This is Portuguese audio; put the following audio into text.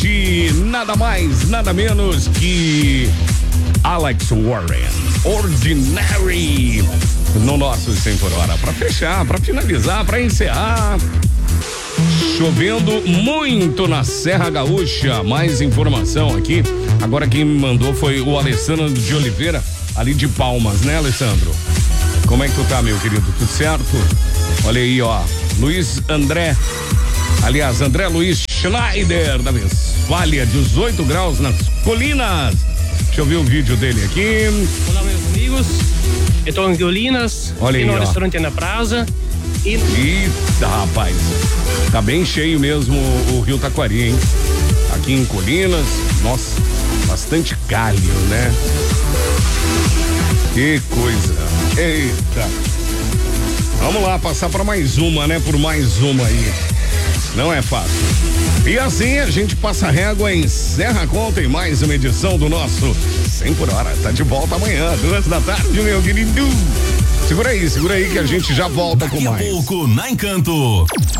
de nada mais, nada menos que Alex Warren, Ordinary, no nosso 100 por hora. Pra fechar, pra finalizar, pra encerrar. Chovendo muito na Serra Gaúcha. Mais informação aqui. Agora quem me mandou foi o Alessandro de Oliveira, ali de Palmas, né, Alessandro? Como é que tu tá, meu querido? Tudo certo? Olha aí, ó. André Luiz Schneider, da Westfália, 18 graus nas colinas. Deixa eu ver o vídeo dele aqui. Olá, meus amigos. Eu tô em Colinas. Olha aí, no ó. restaurante na praça. Eita, rapaz. Tá bem cheio mesmo o Rio Taquari, hein? Aqui em Colinas, nossa, bastante galho, né? Que coisa. Eita. Vamos lá, passar para mais uma, né? Por mais uma aí. Não é fácil. E assim a gente passa a régua, encerra a conta em mais uma edição do nosso 100 por hora. Tá de volta amanhã, 14h, meu querido. Segura aí que a gente já volta com mais. Daqui a pouco, na Encanto.